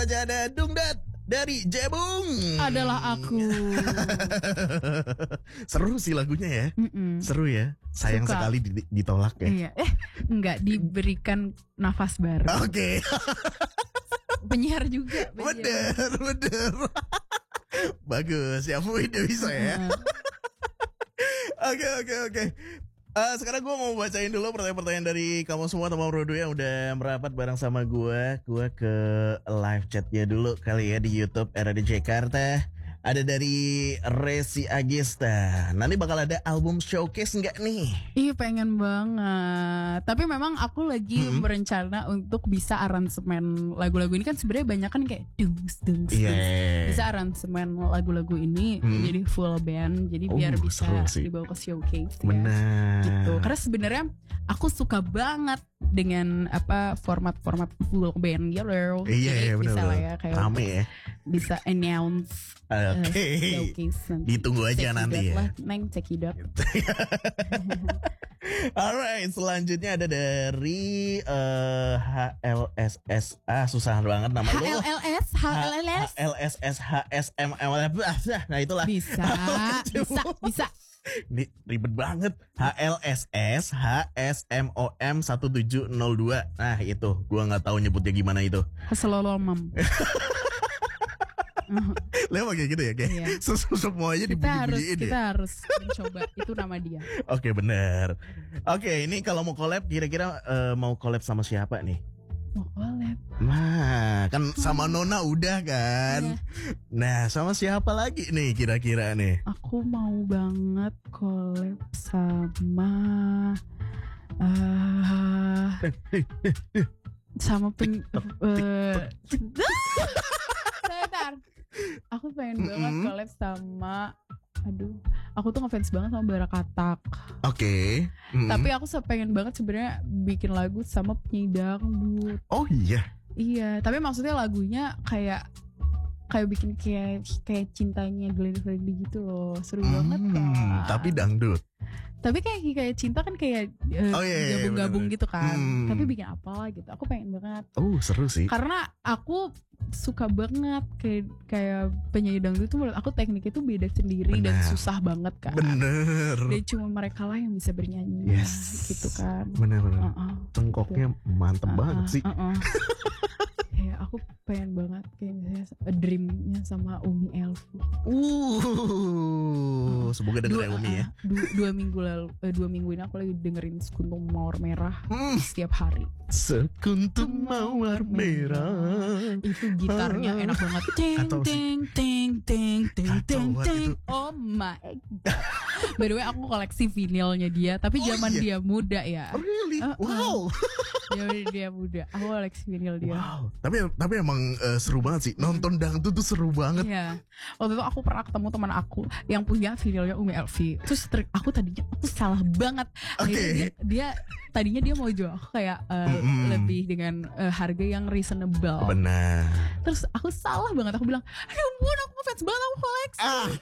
saja ada Dungdat dari Jebung. Adalah aku. Seru sih lagunya ya. Seru ya. Sayang Suka. sekali ditolak ya. Iya. Enggak diberikan nafas baru. Oke. Penyiar juga. Bener. Bagus ya, udah bisa ya. Oke. Sekarang gue mau bacain dulu pertanyaan-pertanyaan dari kamu semua teman Brodo yang udah merapat bareng sama gue. Gue ke live chatnya dulu kali ya di YouTube RAD Jakarta. Ada dari Resi Agista. Nanti bakal ada album showcase nggak nih? Ih pengen banget. Tapi memang aku lagi berencana untuk bisa aransemen lagu-lagu ini kan sebenarnya banyak kan kayak dungs. Yeah. Bisa aransemen lagu-lagu ini jadi full band. Jadi biar bisa dibawa ke showcase ya. Benar. Gitu. Karena sebenarnya aku suka banget dengan format-format full band gitu. Iya benar. Bisa lah ya kayak rame ya. Bisa announce. Showcase nanti. Ditunggu aja nanti ya. Neng cekidot. Alright, selanjutnya ada dari HLSSA, susah banget nama lu. HLSS HSMM. Nah itulah. Bisa. Ini ribet banget. HLSS HSMOM 1702. Nah itu, gua nggak tahu nyebutnya gimana itu. Keselolomam. Lewat kayak gitu ya, kayak iya. Semuanya dibunyi-bunyiin ya. Kita harus mencoba. Itu nama dia. Oke, benar. Oke, ini kalau mau collab kira-kira mau collab sama siapa nih? Mau collab. Nah, kan sama Nona udah kan. Iya. Nah, sama siapa lagi nih kira-kira nih? Aku mau banget collab sama sama sebentar. Aku pengen banget collab sama aku tuh ngefans banget sama Barakatak. Oke. Tapi aku pengen banget sebenarnya bikin lagu sama penyanyi dangdut. Oh iya. Iya, tapi maksudnya lagunya kayak bikin kayak cintanya Glenn Fredly gitu loh. Seru banget kan. Tapi dangdut. Tapi kayak cinta kan kayak gabung-gabung gitu kan. Tapi bikin apa gitu. Aku pengen banget. Oh, seru sih. Karena aku suka banget kayak penyanyi dangdut tuh menurut aku tekniknya tuh beda sendiri. Dan susah banget kan. Bener. Dan cuma mereka lah yang bisa bernyanyi gitu kan. Bener. Cengkoknya mantep banget sih. Ya aku pengen banget kayak misalnya dreamnya sama Umi Elvi. Semoga denger Umi ya. 2 minggu ini aku lagi dengerin Sekuntum Mawar Merah setiap hari. Sekuntum Mawar Merah. Itu gitarnya enak banget. Ting. Oh my god. By the way aku koleksi vinilnya dia. Tapi zaman dia muda ya. Really? Wow. Dia muda. Aku koleksi vinil dia. Wow. Tapi emang seru banget sih. Nonton dangdut tuh seru banget. Iya. Waktu itu aku pernah ketemu teman aku yang punya vinilnya Umi Elvi. Terus aku salah banget. Okay. Dia tadinya dia mau jual aku kayak lebih dengan harga yang reasonable. Benar. Terus aku salah banget. Aku bilang, aduh ampun aku fans banget aku koleksi.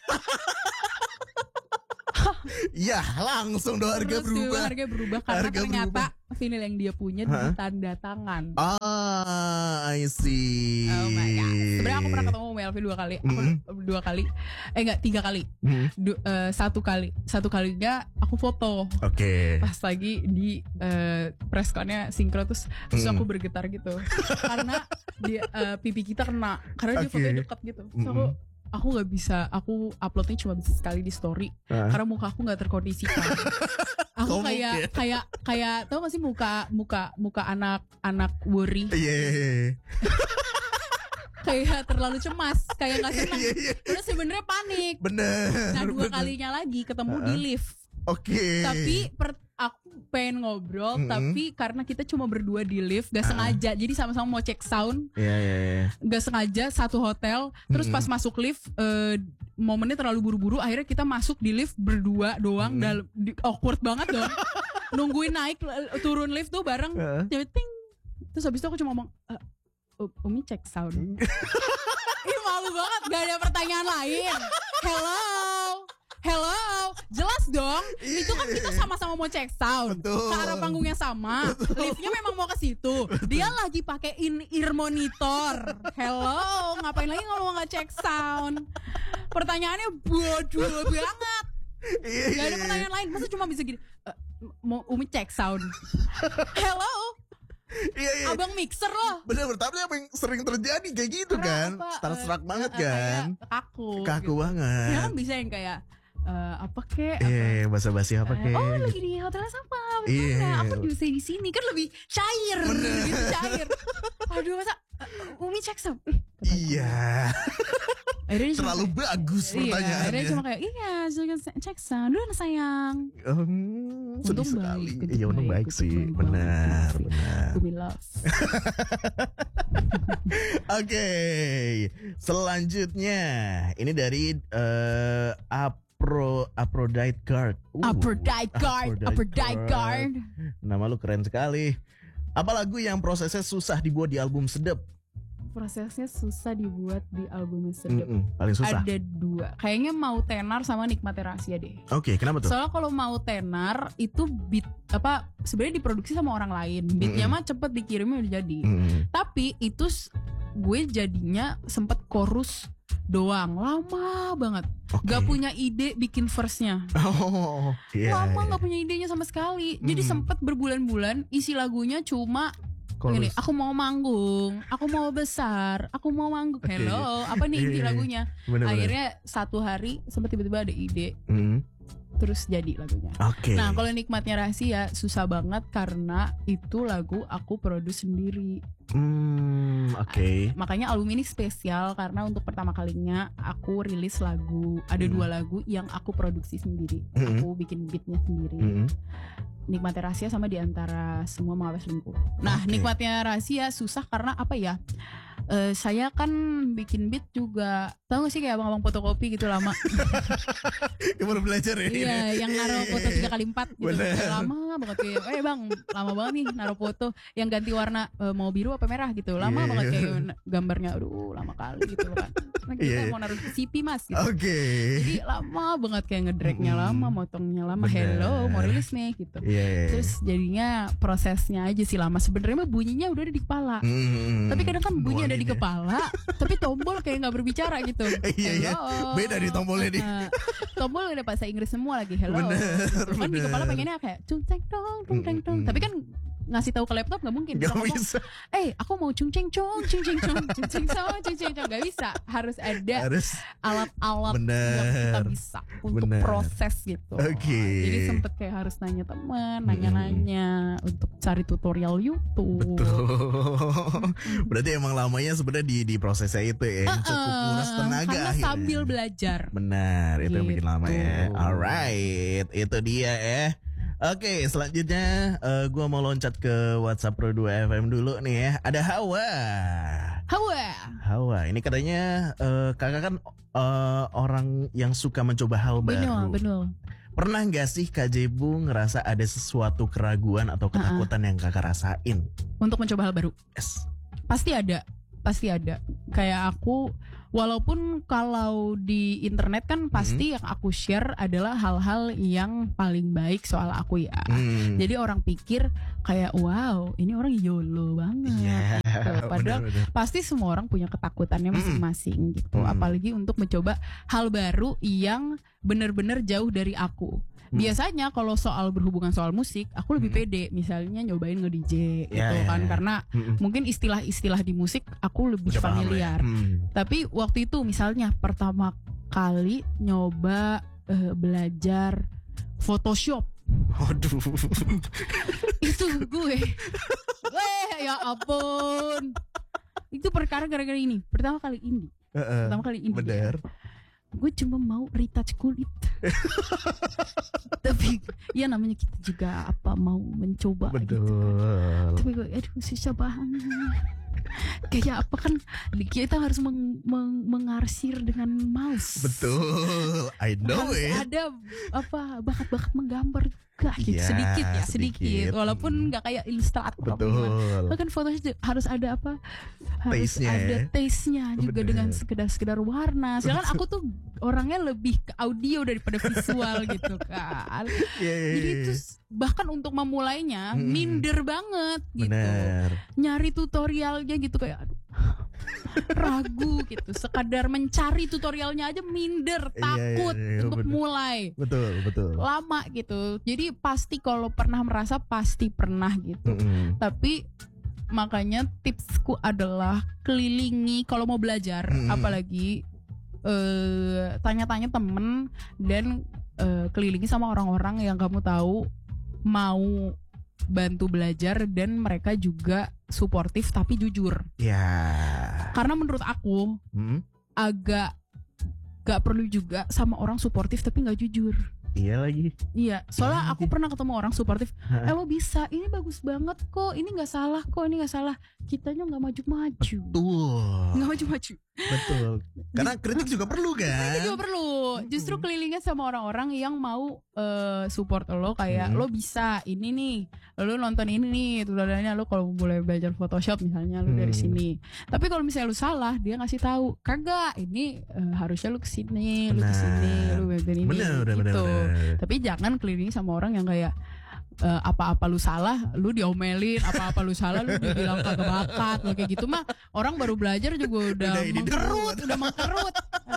Ya langsung dong harga berubah karena ternyata vinil yang dia punya ditanda tangan. I see. Oh my god. Sebenarnya aku pernah ketemu Melvi 2 kali. Aku 2 kali. 3 kali. Satu kalinya aku foto. Oke. Pas lagi di pressconnya sinkro terus aku bergetar gitu. Karena dia pipi kita kena. Karena dia fotonya dekat gitu. Terus aku nggak bisa, aku uploadnya cuma bisa sekali di story karena muka aku nggak terkondisikan. Aku kayak tau gak sih muka anak worry. Iya. Kayak terlalu cemas, kayak nggak senang. Terus sebenarnya panik. Bener. Nah 2 kalinya lagi ketemu di lift. Oke. Tapi aku pengen ngobrol, tapi karena kita cuma berdua di lift, gak sengaja. Jadi sama-sama mau cek sound. Iya. Gak sengaja satu hotel. Terus pas masuk lift, momennya terlalu buru-buru. Akhirnya kita masuk di lift berdua doang. Awkward banget dong. Nungguin naik turun lift tuh bareng. Ting. Terus habis itu aku cuma ngomong, Umi cek sound. Ih malu banget, gak ada pertanyaan lain. Hello. Jelas dong. Itu kan kita sama-sama mau cek sound. Betul. Ke arah panggung yang sama. Liftnya memang mau ke situ. Dia lagi pakai in-ear monitor. Hello, ngapain lagi ngomong nggak cek sound? Pertanyaannya bodoh banget. Gak ada pertanyaan lain. Masa cuma bisa gini, mau Umi cek sound. Hello. Iya. Abang mixer loh. Bener, tapi apa yang sering terjadi kayak gitu kan? Serak banget kan? Kaku Kaku gitu. banget. Ya kan bisa yang kayak apa kek? Iya, basa-basi apa kek? Oh lagi di hotel sama. Iya. Aku di sini kan lebih cair. Gitu cair. Aduh masa Umi cek sound. Iya. Akhirnya Terlalu cuma, bagus pertanyaannya. akhirnya cuma kayak cek sound dulu sayang. Sedih Untung sekali. baik, Iya, untung baik untung sih. baik Benar, banget. benar. Umi love. Oke, selanjutnya ini dari Aphrodite Guard. Aphrodite Guard. Nama lu keren sekali. Apa lagu yang prosesnya susah dibuat di album Sedep? Prosesnya susah dibuat di album Sedep. Paling susah. Ada 2. Kayaknya Mau Tenar sama Nikmati Rahasia deh. Oke, kenapa tuh? Soalnya kalau Mau Tenar itu beat apa sebenarnya diproduksi sama orang lain. Beatnya mah cepet dikirimnya udah jadi. Tapi itu gue jadinya sempet chorus doang, lama banget. Gak punya ide bikin verse-nya. Oh, iya. Lama gak punya idenya sama sekali. Jadi sempet berbulan-bulan isi lagunya cuma gini, aku mau manggung, aku mau besar, aku mau manggung. Hello, apa nih inti lagunya? Bener-bener. Akhirnya satu hari sempat tiba-tiba ada ide, terus jadi lagunya. Oke. Nah kalau Nikmatnya Rahasia susah banget karena itu lagu aku produce sendiri. Oke. Makanya album ini spesial karena untuk pertama kalinya aku rilis lagu, ada 2 lagu yang aku produksi sendiri, aku bikin beatnya sendiri. Nikmatnya Rahasia sama Di Antara Semua Mengapa Selingkuh. Nah, Nikmatnya Rahasia susah karena apa ya? Saya kan bikin beat juga, tahu gak sih kayak abang-abang fotokopi gitu lama. Yang baru belajar ya. Iya, yang naruh foto 3x4 gitu. Lama banget kayak, bang, lama banget nih naruh foto yang ganti warna mau biru apa merah gitu. Lama banget kayak gambarnya, aduh lama kali gitu kan. Nah, kita mau naruh CP mas gitu. Jadi lama banget kayak ngedragnya lama, motongnya lama. Hello, mau rilis nih gitu. Terus jadinya prosesnya aja sih lama. Sebenarnya bunyinya udah ada di kepala. Tapi kadang kan bunyi ada di kepala, tapi tombol kayak nggak berbicara gitu. Iya. Beda di tombolnya nih. Tombol udah bahasa Inggris semua lagi. Hello. Kan di kepala pengennya kayak cung ceng dong, cung ceng dong. Tapi kan ngasih tahu ke laptop nggak mungkin. Gak bisa. Aku mau cung ceng cong, cung ceng cong, cung ceng cong, cung ceng cong. Gak bisa. Harus ada alat-alat yang kita bisa untuk proses gitu. Jadi sempet kayak harus nanya teman, nanya-nanya untuk cari tutorial YouTube. Betul. Berarti emang lamanya sebenarnya di prosesnya itu ya, cukup nguras tenaga. Karena akhirnya sambil belajar. Benar, itu yang bikin lama ya. Gitu. Alright, itu dia ya. Oke, selanjutnya gue mau loncat ke WhatsApp Pro 2 FM dulu nih ya. Ada Hawa, ini katanya kakak kan orang yang suka mencoba hal baru. Betul. Pernah gak sih Kak Jebu ngerasa ada sesuatu keraguan atau ketakutan yang kakak rasain? Untuk mencoba hal baru? Yes. Pasti ada. Kayak aku, walaupun kalau di internet kan pasti yang aku share adalah hal-hal yang paling baik soal aku ya. Jadi orang pikir kayak wow, ini orang YOLO banget. Gitu. Padahal pasti semua orang punya ketakutannya masing-masing gitu. Apalagi untuk mencoba hal baru yang benar-benar jauh dari aku. Biasanya kalau soal berhubungan soal musik, aku lebih pede. Misalnya nyobain nge-DJ gitu kan. Karena mungkin istilah-istilah di musik aku lebih familiar. Tapi waktu itu misalnya pertama kali nyoba belajar Photoshop. Waduh. Itu gue. Ya ampun. Itu perkara gara-gara ini. Pertama kali ini. Bener. Gue cuma mau retouch kulit. Tapi ya namanya kita juga mau mencoba. Betul. Gitu. Tapi gue aduh susah banget. Kayak apa kan kita harus mengarsir dengan mouse. Betul. I know harus it. Ada bakat-bakat menggambar. juga gitu. Iya, sedikit ya, sedikit. sedikit. Walaupun nggak kayak Illustrator. Betul. Kan fotonya harus ada apa? Harus Taste-nya ada ya. taste-nya juga Bener. dengan sekedar warna. Sedangkan aku tuh orangnya lebih ke audio daripada visual gitu kan. Iya, iya, Jadi iya. itu bahkan untuk memulainya minder banget gitu. Bener. Nyari tutorialnya gitu kayak aduh, ragu gitu. Sekadar mencari tutorialnya aja minder, Iya, takut iya, untuk bener. mulai. Betul. Lama gitu. Jadi pasti kalau pernah merasa pasti pernah gitu. Mm-mm. Tapi makanya tipsku adalah kelilingi kalau mau belajar, apalagi tanya-tanya temen dan kelilingi sama orang-orang yang kamu tahu mau bantu belajar dan mereka juga suportif tapi jujur. Ya. Karena menurut aku agak gak perlu juga sama orang suportif tapi gak jujur. Iya lagi. Iya, soalnya Iya, aku pernah ketemu orang suportif. Ha-ha. Lo bisa, ini bagus banget kok, ini nggak salah kok, ini nggak salah. Kitanya nggak maju-maju, Betul. nggak maju-maju. Betul. Karena kritik juga perlu Itu kan. juga perlu. Justru kelilingnya sama orang-orang yang mau support lo kayak lo bisa ini nih, lo nonton ini nih, tutorialnya lo kalau boleh belajar Photoshop misalnya lo dari sini. Tapi kalau misalnya lo salah, dia ngasih tahu, kagak, ini harusnya lo kesini, lo kesini, lo bagian ini. Gitu. Tapi jangan kelilingi sama orang yang kayak apa-apa lu salah, lu diomelin, apa-apa lu salah, lu dibilang kagak bakat, lo kayak gitu mah orang baru belajar juga udah mengkerut.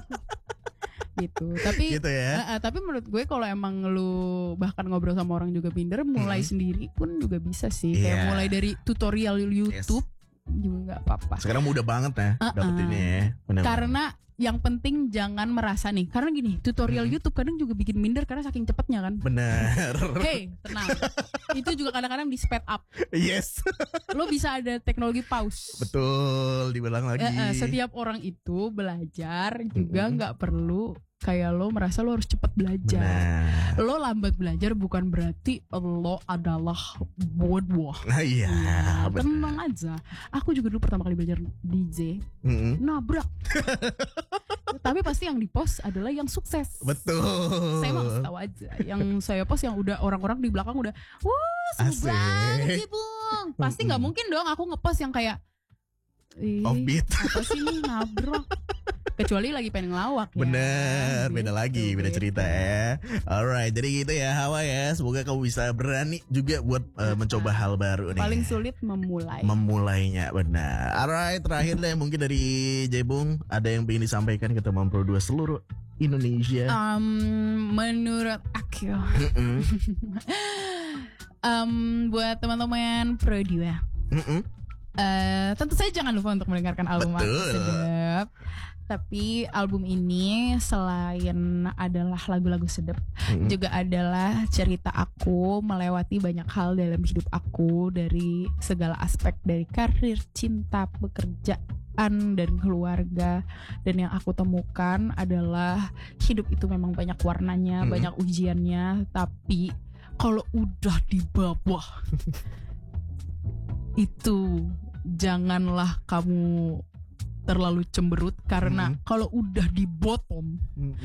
Gitu. Tapi Gitu ya. tapi menurut gue kalau emang lu bahkan ngobrol sama orang juga minder, mulai sendiri pun juga bisa sih. Kayak Iya. mulai dari tutorial YouTube juga nggak apa-apa. Sekarang mudah banget ya dapetinnya ya. Bener. Karena yang penting jangan merasa nih, karena gini, tutorial YouTube kadang juga bikin minder karena saking cepetnya kan. Bener. Hey, tenang. Itu juga kadang-kadang di speed up. Yes. Lo bisa ada teknologi pause. Betul, dibilang lagi. Setiap orang itu belajar juga nggak perlu kayak lo merasa lo harus cepat belajar. Benar. Lo lambat belajar bukan berarti lo adalah bodoh. Nah, iya, benar. Tenang aja. Aku juga dulu pertama kali belajar DJ, nabrak. Tapi pasti yang di post adalah yang sukses. Betul. Saya mah tahu aja. Yang saya post yang udah orang-orang di belakang udah, wah seru Asik. banget sih Bung. Pasti nggak mungkin dong aku ngepost yang kayak Offbeat. apa sih nih nabrak. Kecuali lagi pengen ngelawak ya. Bener, beda Gitu, lagi, beda cerita ya. Alright, jadi gitu ya Hawa ya. Semoga kamu bisa berani juga buat mencoba hal baru nih. Paling sulit memulai. Memulainya, benar. Alright, terakhir deh mungkin dari Jebung, ada yang ingin disampaikan ke teman Pro 2 seluruh Indonesia. Menurut aku buat teman-teman Pro 2, tentu saja jangan lupa untuk mendengarkan album aku sedap. Tapi album ini selain adalah lagu-lagu sedap, juga adalah cerita aku melewati banyak hal dalam hidup aku, dari segala aspek, dari karir, cinta, pekerjaan, dan keluarga. Dan yang aku temukan adalah hidup itu memang banyak warnanya, banyak ujiannya. Tapi kalau udah di bawah itu janganlah kamu terlalu cemberut, karena kalau udah di bottom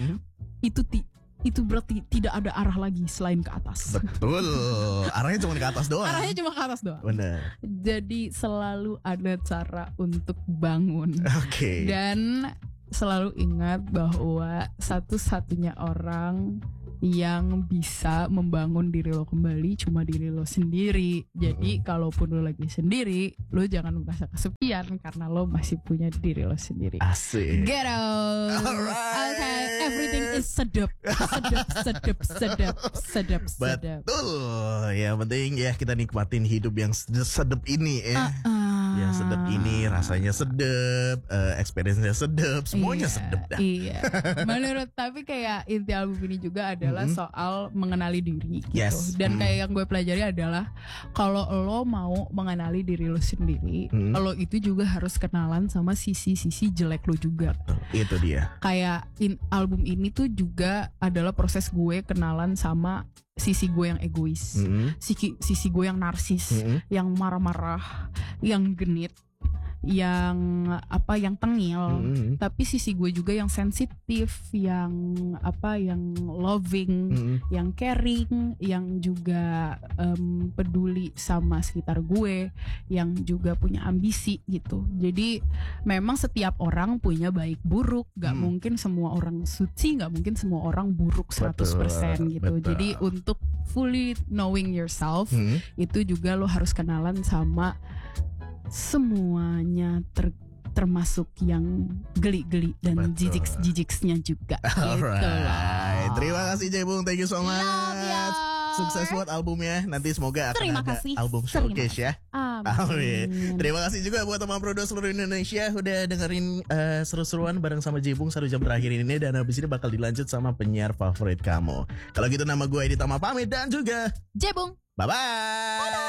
itu berarti tidak ada arah lagi selain ke atas. Betul. Arahnya cuma ke atas doang. Arahnya cuma ke atas doang. Benar. Jadi selalu ada cara untuk bangun. Oke. Dan selalu ingat bahwa satu-satunya orang yang bisa membangun diri lo kembali cuma diri lo sendiri. Jadi kalaupun lo lagi sendiri, lo jangan merasa kesepian karena lo masih punya diri lo sendiri. Asik. Get out. Alright. Okay, everything is sedap. Sedap. Betul. Yang penting ya kita nikmatin hidup yang sedap ini ya. Yang sedap ini rasanya sedap, experience-nya sedap, semuanya sedap dah. Iya. Menurut tapi kayak inti album ini juga adalah soal mengenali diri gitu. Yes. Dan kayak yang gue pelajari adalah kalau lo mau mengenali diri lo sendiri, lo itu juga harus kenalan sama sisi-sisi jelek lo juga. Itu dia. Kayak album ini tuh juga adalah proses gue kenalan sama sisi gue yang egois, sisi gue yang narsis, yang marah-marah, yang genit, yang tengil, tapi sisi gue juga yang sensitif, yang loving, yang caring, yang juga peduli sama sekitar gue, yang juga punya ambisi gitu. Jadi memang setiap orang punya baik buruk, gak mungkin semua orang suci, gak mungkin semua orang buruk 100% gitu. Betul. Jadi untuk fully knowing yourself, itu juga lo harus kenalan sama semuanya, termasuk yang geli-geli dan jijiks-jijiksnya juga. Alright, terima kasih Jebung, thank you so much. Sukses buat albumnya. Nanti semoga akan ada album showcase ya. Amin. Terima kasih juga buat teman Prodo seluruh Indonesia udah dengerin seru-seruan bareng sama Jebung 1 jam terakhir ini. Dan habis ini bakal dilanjut sama penyiar favorit kamu. Kalau gitu nama gue Edi Tama pamit dan juga Jebung. Bye-bye.